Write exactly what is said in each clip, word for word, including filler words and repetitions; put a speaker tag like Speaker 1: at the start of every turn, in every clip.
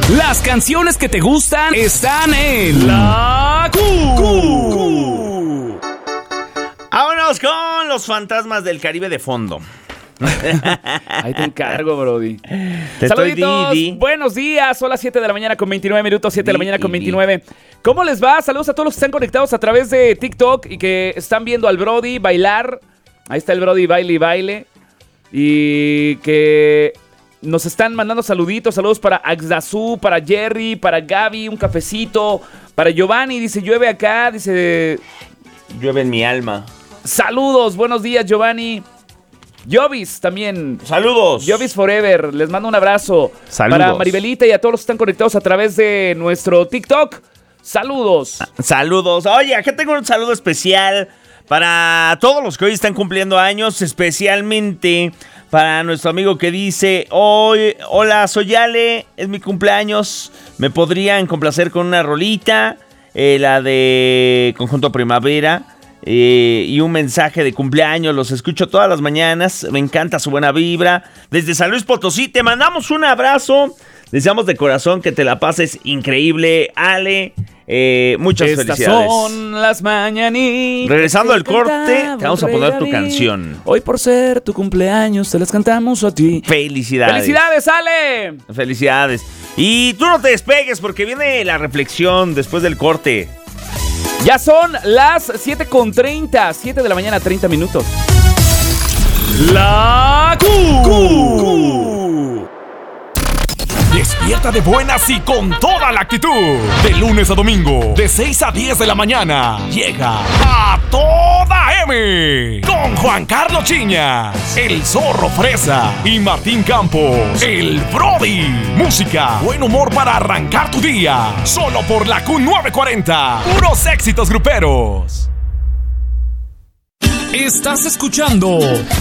Speaker 1: Las canciones que te gustan están en La Q.
Speaker 2: Vámonos con los fantasmas del Caribe de fondo.
Speaker 1: Ahí te encargo, Brody.
Speaker 2: Te
Speaker 1: Saluditos,
Speaker 2: estoy di, di.
Speaker 1: Buenos días, son las siete de la mañana con veintinueve minutos, siete de la
Speaker 2: Di,
Speaker 1: mañana con
Speaker 2: di,
Speaker 1: veintinueve. ¿Cómo les va? Saludos a todos los que están conectados a través de TikTok y que están viendo al Brody bailar. Ahí está el Brody, baile y baile. Y que nos están mandando saluditos, saludos para Axdazú, para Jerry, para Gaby, un cafecito, para Giovanni, dice, llueve acá, dice...
Speaker 2: Llueve en mi alma.
Speaker 1: Saludos, buenos días, Giovanni. Jovis también.
Speaker 2: Saludos.
Speaker 1: Jovis Forever, les mando un abrazo.
Speaker 2: Saludos.
Speaker 1: Para Maribelita y a todos los que están conectados a través de nuestro TikTok. Saludos.
Speaker 2: Saludos. Oye, aquí tengo un saludo especial para todos los que hoy están cumpliendo años, especialmente para nuestro amigo que dice, hoy, hola, soy Ale, es mi cumpleaños, me podrían complacer con una rolita, eh, la de Conjunto Primavera, eh, y un mensaje de cumpleaños, los escucho todas las mañanas, me encanta su buena vibra, desde San Luis Potosí, te mandamos un abrazo, deseamos de corazón que te la pases increíble, Ale. Eh, muchas
Speaker 1: Estas
Speaker 2: felicidades.
Speaker 1: son las mañanitas.
Speaker 2: Regresando al corte,
Speaker 1: cantaba
Speaker 2: te vamos a poner tu
Speaker 1: Rey
Speaker 2: canción.
Speaker 1: Hoy por ser tu cumpleaños, te las cantamos a ti.
Speaker 2: Felicidades.
Speaker 1: ¡Felicidades, Ale!
Speaker 2: Felicidades. Y tú no te despegues porque viene la reflexión después del corte.
Speaker 1: Ya son las siete con treinta, siete de la mañana, treinta minutos. La Q. Q.
Speaker 3: Despierta de buenas y con toda la actitud. De lunes a domingo, de seis a diez de la mañana, llega A Toda M. Con Juan Carlos Chiñas, el Zorro Fresa y Martín Campos, el Brody. Música, buen humor para arrancar tu día. Solo por la Q novecientos cuarenta. Puros éxitos gruperos.
Speaker 1: Estás escuchando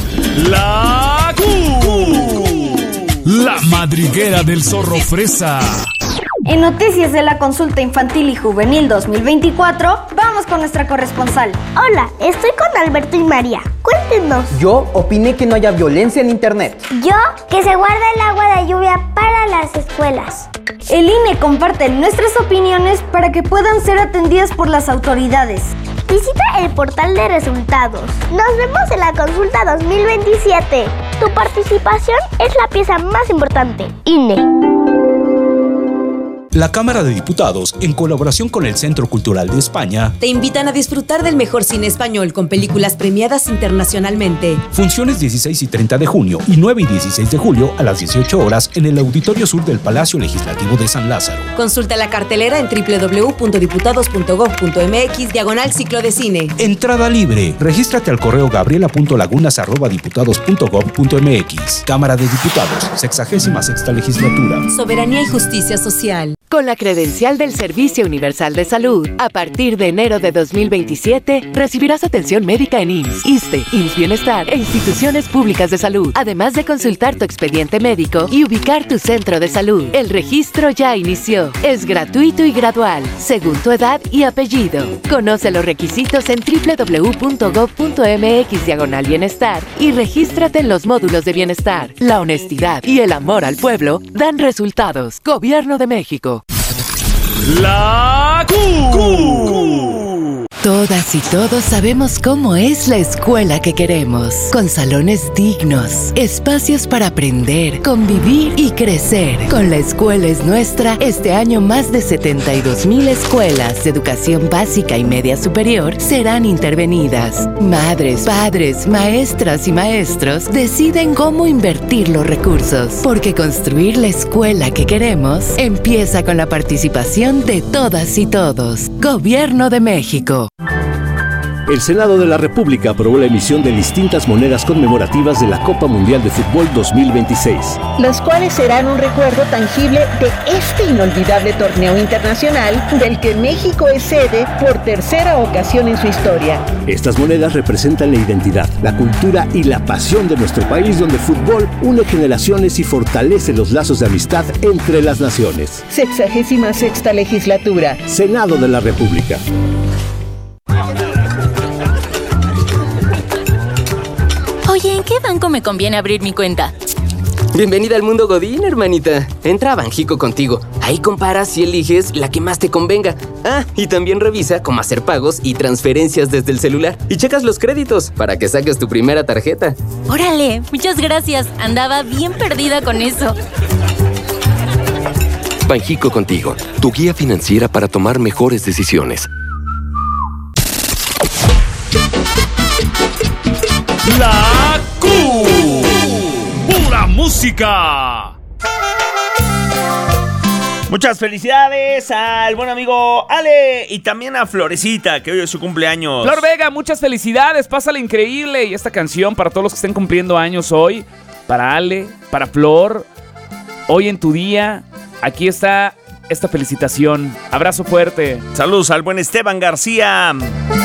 Speaker 1: La Q. La madriguera del Zorro Fresa.
Speaker 4: En noticias de la consulta infantil y juvenil dos mil veinticuatro, vamos con nuestra corresponsal.
Speaker 5: Hola, estoy con Alberto y María. Cuéntenos.
Speaker 6: Yo opiné que no haya violencia en internet.
Speaker 5: Yo, que se guarda el agua de lluvia para las escuelas.
Speaker 4: El I N E comparte nuestras opiniones para que puedan ser atendidas por las autoridades.
Speaker 5: Visita el portal de resultados. Nos vemos en la consulta dos mil veintisiete. Tu participación es la pieza más importante. I N E.
Speaker 7: La Cámara de Diputados, en colaboración con el Centro Cultural de España,
Speaker 8: te invitan a disfrutar del mejor cine español con películas premiadas internacionalmente.
Speaker 7: Funciones dieciséis y treinta de junio y nueve y dieciséis de julio a las dieciocho horas en el Auditorio Sur del Palacio Legislativo de San Lázaro.
Speaker 8: Consulta la cartelera en doble u doble u doble u punto diputados punto gob punto mx diagonal ciclo de cine.
Speaker 7: Entrada libre. Regístrate al correo gabriela punto lagunas arroba diputados punto gob punto mx. Cámara de Diputados, sexagésima sexta legislatura.
Speaker 8: Soberanía y justicia social.
Speaker 9: Con la credencial del Servicio Universal de Salud, a partir de enero de dos mil veintisiete, recibirás atención médica en I M S S, ISSSTE, I M S S Bienestar e instituciones públicas de salud, además de consultar tu expediente médico y ubicar tu centro de salud. El registro ya inició. Es gratuito y gradual, según tu edad y apellido. Conoce los requisitos en doble u doble u doble u punto gob punto mx diagonal bienestar y regístrate en los módulos de bienestar. La honestidad y el amor al pueblo dan resultados. Gobierno de México.
Speaker 1: La Q. Q.
Speaker 9: Todas y todos sabemos cómo es la escuela que queremos, con salones dignos, espacios para aprender, convivir y crecer. Con La Escuela es Nuestra, este año más de setenta y dos mil escuelas de educación básica y media superior serán intervenidas. Madres, padres, maestras y maestros deciden cómo invertir los recursos, porque construir la escuela que queremos empieza con la participación de todas y todos. Gobierno de México.
Speaker 10: El Senado de la República aprobó la emisión de distintas monedas conmemorativas de la Copa Mundial de Fútbol dos mil veintiséis.
Speaker 11: Las cuales serán un recuerdo tangible de este inolvidable torneo internacional del que México es sede por tercera ocasión en su historia.
Speaker 10: Estas monedas representan la identidad, la cultura y la pasión de nuestro país, donde el fútbol une generaciones y fortalece los lazos de amistad entre las naciones.
Speaker 11: Sexagésima sexta legislatura.
Speaker 10: Senado de la República.
Speaker 12: Oye, ¿en qué banco me conviene abrir mi cuenta? Bienvenida al mundo Godín, hermanita. Entra a Banjico Contigo. Ahí comparas y eliges la que más te convenga. Ah, y también revisa cómo hacer pagos y transferencias desde el celular. Y checas los créditos para que saques tu primera tarjeta.
Speaker 13: Órale, muchas gracias. Andaba bien perdida con eso.
Speaker 14: Banjico Contigo, tu guía financiera para tomar mejores decisiones.
Speaker 3: La Q. Pura música.
Speaker 2: Muchas felicidades al buen amigo Ale y también a Florecita, que hoy es su cumpleaños.
Speaker 1: Flor Vega, muchas felicidades, pásale increíble. Y esta canción para todos los que estén cumpliendo años hoy, para Ale, para Flor, hoy en tu día, aquí está esta felicitación. Abrazo fuerte.
Speaker 2: Saludos al buen Esteban García.